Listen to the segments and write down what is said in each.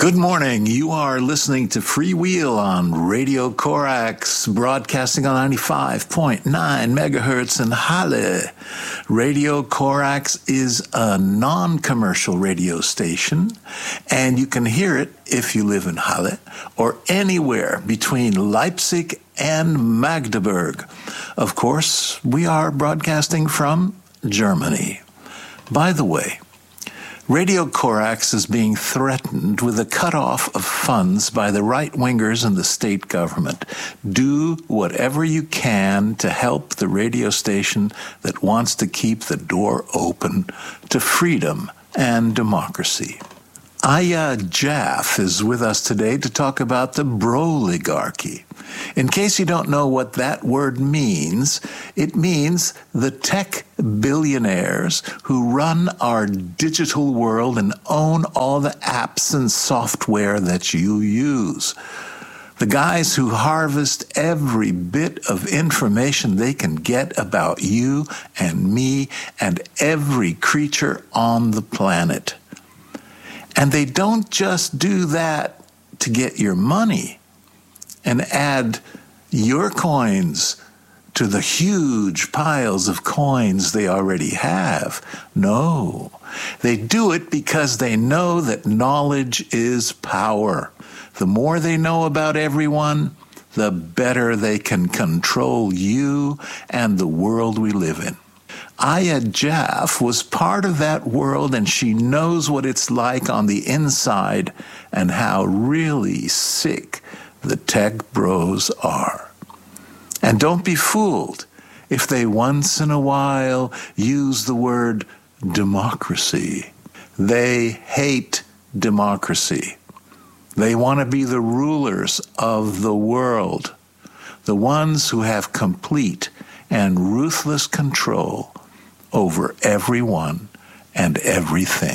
Good morning. You are listening to Freewheel on Radio Corax, broadcasting on 95.9 megahertz in Halle. Radio Corax is a non-commercial radio station, and you can hear it if you live in Halle or anywhere between Leipzig and Magdeburg. Of course, we are broadcasting from Germany. By the way, Radio Corax is being threatened with a cutoff of funds by the right-wingers in the state government. Do whatever you can to help the radio station that wants to keep the door open to freedom and democracy. Aya Jaff is with us today to talk about the Broligarchy. In case you don't know what that word means, it means the tech billionaires who run our digital world and own all the apps and software that you use. The guys who harvest every bit of information they can get about you and me and every creature on the planet. And they don't just do that to get your money and add your coins to the huge piles of coins they already have. No, they do it because they know that knowledge is power. The more they know about everyone, the better they can control you and the world we live in. Aya Jaff was part of that world, and she knows what it's like on the inside and how really sick the tech bros are. And don't be fooled if they once in a while use the word democracy. They hate democracy. They want to be the rulers of the world, the ones who have complete and ruthless control over everyone and everything.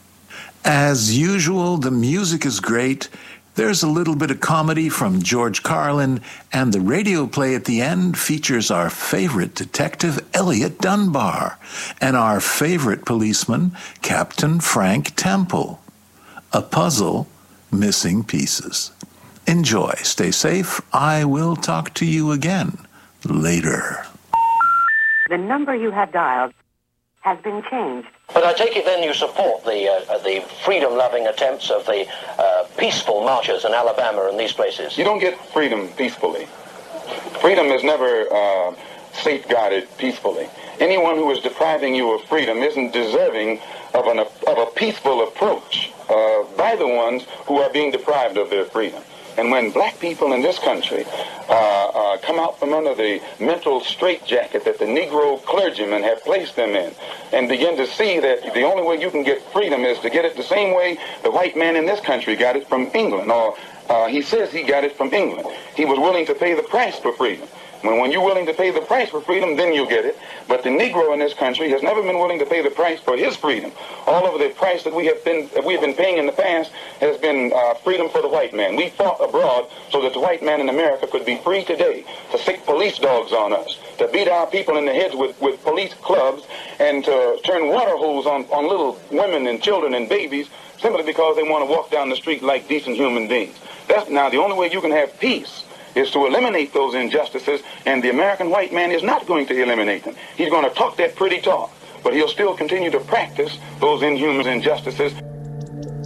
As usual, the music is great. There's a little bit of comedy from George Carlin, and the radio play at the end features our favorite detective, Elliot Dunbar, and our favorite policeman, Captain Frank Temple. A puzzle, missing pieces. Enjoy. Stay safe. I will talk to you again later. The number you have dialed has been changed. But I take it then you support the freedom-loving attempts of the peaceful marchers in Alabama and these places. You don't get freedom peacefully. Freedom is never safeguarded peacefully. Anyone who is depriving you of freedom isn't deserving of a peaceful approach by the ones who are being deprived of their freedom. And when black people in this country come out from under the mental straitjacket that the Negro clergymen have placed them in and begin to see that the only way you can get freedom is to get it the same way the white man in this country got it from England, or he says he got it from England. He was willing to pay the price for freedom. When you're willing to pay the price for freedom, then you'll get it. But the Negro in this country has never been willing to pay the price for his freedom. All of the price that we have been paying in the past has been freedom for the white man. We fought abroad so that the white man in America could be free today to sick police dogs on us, to beat our people in the heads with police clubs, and to turn water hose on little women and children and babies simply because they want to walk down the street like decent human beings. Now, the only way you can have peace is to eliminate those injustices, and the American white man is not going to eliminate them. He's going to talk that pretty talk, but he'll still continue to practice those inhuman injustices.